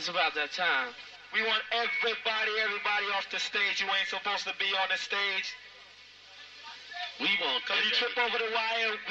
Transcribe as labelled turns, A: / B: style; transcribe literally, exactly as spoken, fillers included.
A: It's about that time.
B: We want everybody, everybody off the stage. You ain't supposed to be on the stage.
A: We want
B: Because you trip over the wire,